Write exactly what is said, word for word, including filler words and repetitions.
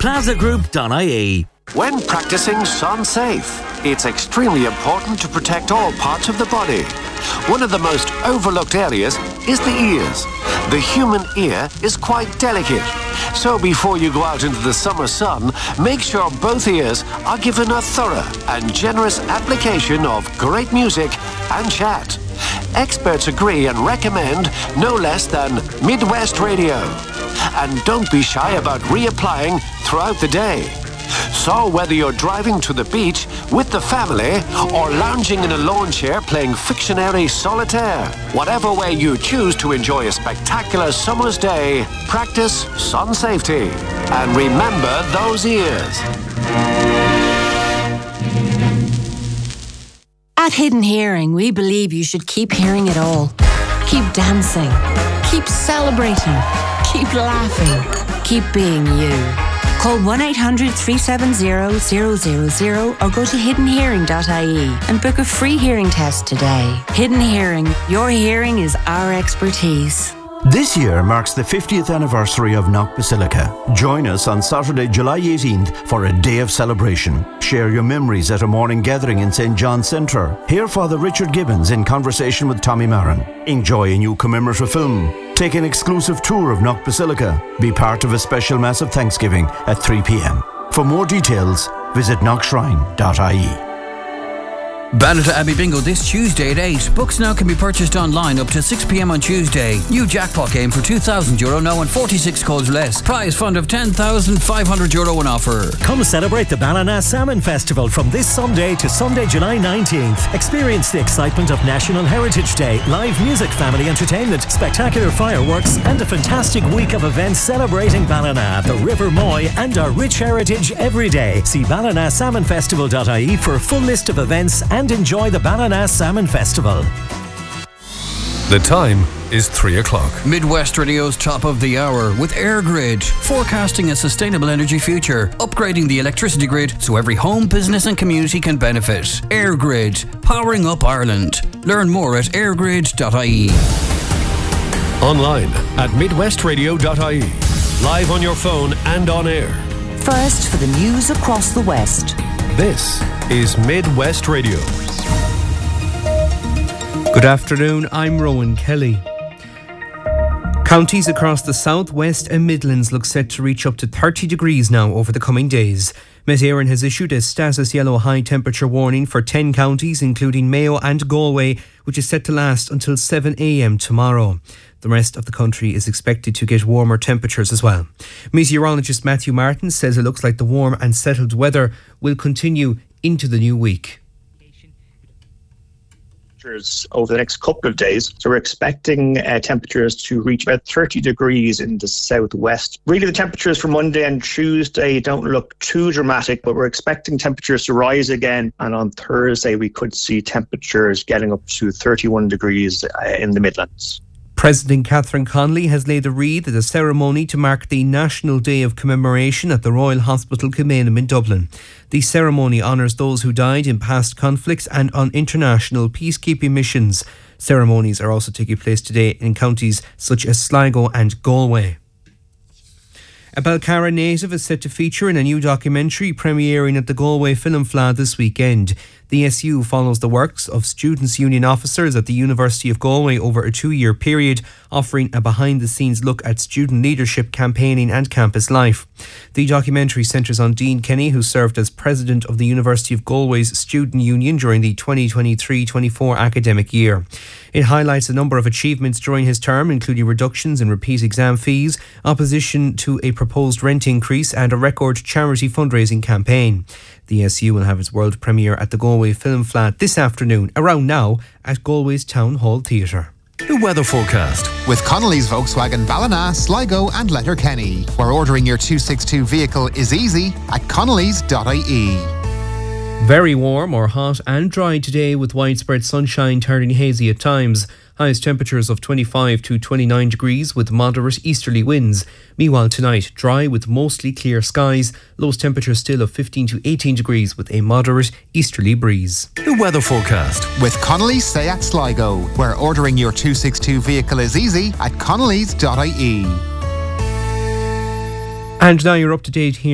plaza group dot I E. When practicing SunSafe, it's extremely important to protect all parts of the body. One of the most overlooked areas is the ears. The human ear is quite delicate, so before you go out into the summer sun, make sure both ears are given a thorough and generous application of great music and chat. Experts agree and recommend no less than Midwest Radio. And don't be shy about reapplying throughout the day. So whether you're driving to the beach with the family or lounging in a lawn chair playing Fictionary Solitaire, whatever way you choose to enjoy a spectacular summer's day, practice sun safety. And remember those ears. At Hidden Hearing, we believe you should keep hearing it all. Keep dancing. Keep celebrating. Keep laughing. Keep being you. Call one eight hundred, three seven zero, zero zero zero or go to hidden hearing dot I E and book a free hearing test today. Hidden Hearing. Your hearing is our expertise. This year marks the fiftieth anniversary of Knock Basilica. Join us on Saturday, July eighteenth for a day of celebration. Share your memories at a morning gathering in Saint John's Centre. Hear Father Richard Gibbons in conversation with Tommy Marin. Enjoy a new commemorative film. Take an exclusive tour of Knock Basilica. Be part of a special Mass of Thanksgiving at three p m. For more details, visit knock shrine dot I E. Ballata Abbey Bingo this Tuesday at eight. Books now can be purchased online up to six p m on Tuesday. New jackpot game for two thousand euro now and forty-six calls less. Prize fund of ten thousand five hundred euro on offer. Come celebrate the Ballina Salmon Festival from this Sunday to Sunday, July nineteenth. Experience the excitement of National Heritage Day, live music, family entertainment, spectacular fireworks and a fantastic week of events celebrating Ballina, the River Moy and our rich heritage every day. See ballina salmon festival dot I E for a full list of events and enjoy the Ballina Salmon Festival. The time is three o'clock. Midwest Radio's top of the hour with EirGrid, forecasting a sustainable energy future, upgrading the electricity grid so every home, business and community can benefit. EirGrid, powering up Ireland. Learn more at air grid dot I E. Online at midwest radio dot I E. Live on your phone and on air. First for the news across the West. This is Midwest Radio. Good afternoon, I'm Rowan Kelly. Counties across the South, West and Midlands look set to reach up to thirty degrees now over the coming days. Met Éireann has issued a status yellow high temperature warning for ten counties, including Mayo and Galway, which is set to last until seven a m tomorrow. The rest of the country is expected to get warmer temperatures as well. Meteorologist Matthew Martin says it looks like the warm and settled weather will continue into the new week. Over the next couple of days. So we're expecting uh, temperatures to reach about thirty degrees in the southwest. Really the temperatures for Monday and Tuesday don't look too dramatic, but we're expecting temperatures to rise again. And on Thursday we could see temperatures getting up to thirty-one degrees uh, in the Midlands. President Catherine Connolly has laid a wreath at a ceremony to mark the National Day of Commemoration at the Royal Hospital Kilmainham in Dublin. The ceremony honours those who died in past conflicts and on international peacekeeping missions. Ceremonies are also taking place today in counties such as Sligo and Galway. A Balcarra native is set to feature in a new documentary premiering at the Galway Film Fleadh this weekend. The S U follows the works of Students' Union officers at the University of Galway over a two-year period, offering a behind-the-scenes look at student leadership, campaigning and campus life. The documentary centres on Dean Kenny, who served as president of the University of Galway's Student Union during the twenty twenty-three twenty-four academic year. It highlights a number of achievements during his term, including reductions in repeat exam fees, opposition to a proposed rent increase and a record charity fundraising campaign. The S U will have its world premiere at the Galway Film Fleadh this afternoon, around now, at Galway's Town Hall Theatre. The weather forecast with Connolly's Volkswagen Ballina, Sligo and Letterkenny, where ordering your two sixty-two vehicle is easy at connellys dot I E. Very warm or hot and dry today with widespread sunshine turning hazy at times. Highest temperatures of twenty-five to twenty-nine degrees with moderate easterly winds. Meanwhile tonight, dry with mostly clear skies. Lowest temperatures still of fifteen to eighteen degrees with a moderate easterly breeze. The weather forecast with Connolly's Seat Sligo, where ordering your two sixty-two vehicle is easy at connellys dot I E. And now you're up to date here.